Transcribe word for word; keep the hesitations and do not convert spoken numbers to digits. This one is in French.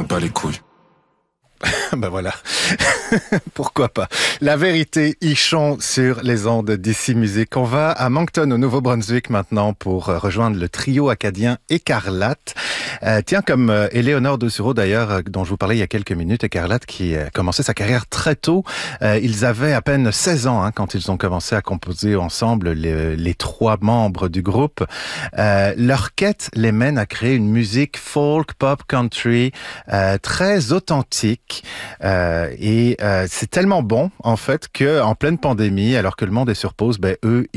pas les couilles. Ben voilà, pourquoi pas. La vérité, Ichon sur les ondes d'Ici Musique. On va à Moncton, au Nouveau-Brunswick maintenant pour rejoindre le trio acadien Écarlate. Euh, tiens, comme euh, Éléonore de Sureau d'ailleurs, euh, dont je vous parlais il y a quelques minutes, Écarlate qui a commencé sa carrière très tôt. Euh, ils avaient à peine seize ans hein, quand ils ont commencé à composer ensemble, les, les trois membres du groupe. Euh, leur quête les mène à créer une musique folk, pop, country, euh, très authentique. Euh, et euh, c'est tellement bon en fait que en pleine pandémie, alors que le monde est sur pause, ben eux